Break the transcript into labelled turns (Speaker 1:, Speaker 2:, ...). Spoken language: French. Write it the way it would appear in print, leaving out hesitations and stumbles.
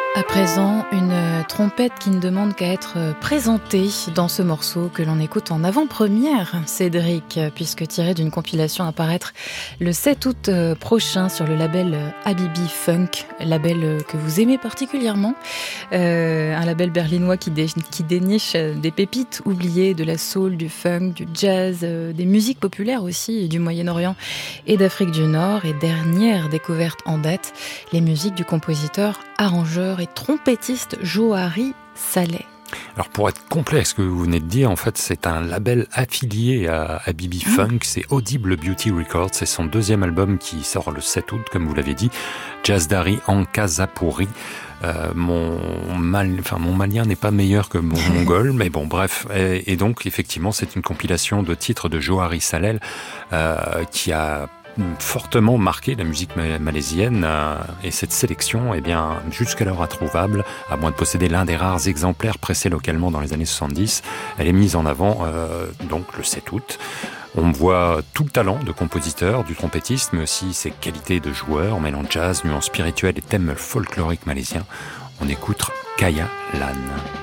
Speaker 1: À présent, une trompette qui ne demande qu'à être présentée dans ce morceau que l'on écoute en avant-première, Cédric, puisque tiré d'une compilation à paraître le 7 août prochain sur le label Habibi Funk, label que vous aimez particulièrement, un label berlinois qui déniche des pépites oubliées de la soul, du funk, du jazz, des musiques populaires aussi, du Moyen-Orient et d'Afrique du Nord. Et dernière découverte en date, les musiques du compositeur, arrangeur et trompettiste Johari Saleh.
Speaker 2: Alors pour être complet avec ce que vous venez de dire, en fait c'est un label affilié à Habibi Funk, c'est Audible Beauty Records, c'est son deuxième album qui sort le 7 août comme vous l'avez dit, Jazdari Ankazapuri. Mon malien n'est pas meilleur que mon mongol, mais bon bref, et donc effectivement c'est une compilation de titres de Johari Saleh qui a fortement marqué la musique malaisienne, et cette sélection est bien jusqu'alors introuvable, à moins de posséder l'un des rares exemplaires pressés localement dans les années 70. Elle est mise en avant donc le 7 août. On voit tout le talent de compositeur, du trompettiste, mais aussi ses qualités de joueur, mêlant jazz, nuances spirituelles et thèmes folkloriques malaisiens. On écoute Kaya Lan.